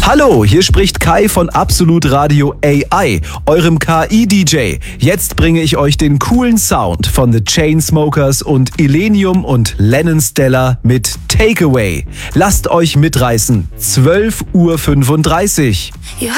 Hallo, hier spricht Kai von Absolut Radio AI, eurem KI-DJ. Jetzt bringe ich euch den coolen Sound von The Chainsmokers und Illenium und Lennon Stella mit Takeaway. Lasst euch mitreißen. 12:35 Uhr.